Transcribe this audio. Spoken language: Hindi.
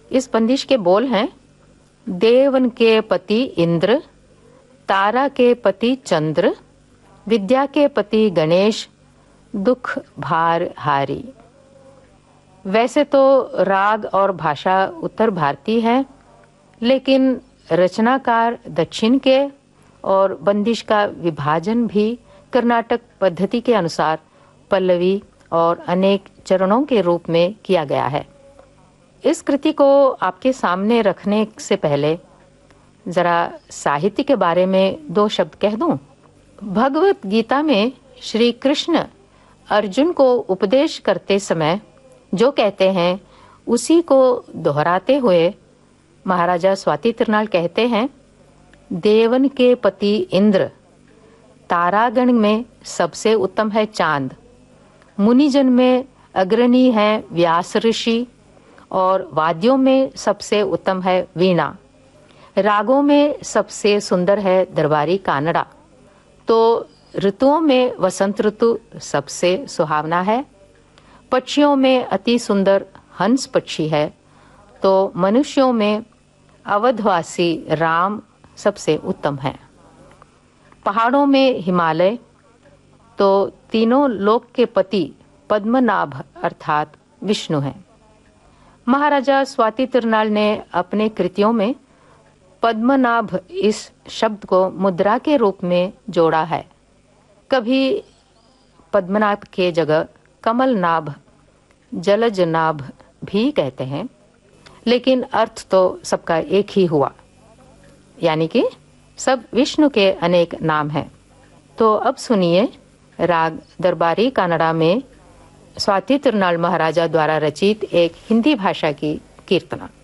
इस बंदिश के बोल हैं, देवन के पति इंद्र, तारा के पति चंद्र, विद्या के पति गणेश, दुख भार हारी। वैसे तो राग और भाषा उत्तर भारतीय है, लेकिन रचनाकार दक्षिण के और बंदिश का विभाजन भी कर्नाटक पद्धति के अनुसार पल्लवी और अनेक चरणों के रूप में किया गया है। इस कृति को आपके सामने रखने से पहले जरा साहित्य के बारे में 2 शब्द कह दूं। भगवत गीता में श्री कृष्ण अर्जुन को उपदेश करते समय जो कहते हैं उसी को दोहराते हुए महाराजा स्वाति तिरुनाल कहते हैं, देवन के पति इंद्र, तारागण में सबसे उत्तम है चांद, मुनिजन में अग्रणी है व्यास ऋषि, और वाद्यों में सबसे उत्तम है वीणा, रागों में सबसे सुंदर है दरबारी कानड़ा। तो ऋतुओं में वसंत ऋतु सबसे सुहावना है, पक्षियों में अति सुंदर हंस पक्षी है, तो मनुष्यों में अवधवासी राम सबसे उत्तम है। पहाड़ों में हिमालय, तो तीनों लोक के पति पद्मनाभ अर्थात विष्णु हैं। महाराजा स्वाति तिरुनाल ने अपने कृतियों में पद्मनाभ इस शब्द को मुद्रा के रूप में जोड़ा है। कभी पद्मनाभ के जगह कमलनाभ, जलजनाभ भी कहते हैं, लेकिन अर्थ तो सबका एक ही हुआ, यानी कि सब विष्णु के अनेक नाम हैं। तो अब सुनिए राग दरबारी कानड़ा में स्वाति तिरुनाल महाराजा द्वारा रचित एक हिंदी भाषा की कीर्तना।